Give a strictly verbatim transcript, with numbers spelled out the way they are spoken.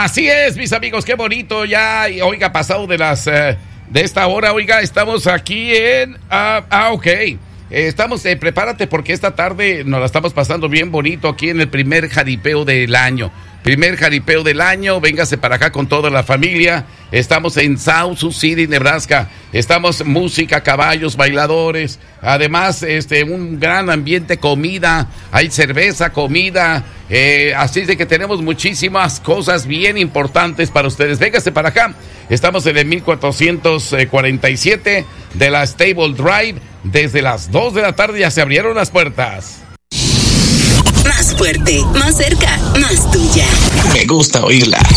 Así es, mis amigos, qué bonito ya. Y, oiga, pasado de las uh, de esta hora, oiga, estamos aquí en... Uh, ah, ok. Eh, estamos, eh, prepárate porque esta tarde nos la estamos pasando bien bonito aquí en el primer jaripeo del año. Primer jaripeo del año, véngase para acá con toda la familia. Estamos en South Sioux City, Nebraska. Estamos música, caballos, bailadores. Además, este, un gran ambiente, comida. Hay cerveza, comida. Eh, así es de que tenemos muchísimas cosas bien importantes para ustedes. Véngase para acá. Estamos en el mil cuatrocientos cuarenta y siete de la Stable Drive. Desde las dos de la tarde ya se abrieron las puertas. Más fuerte, más cerca, más tuya. Me gusta oírla.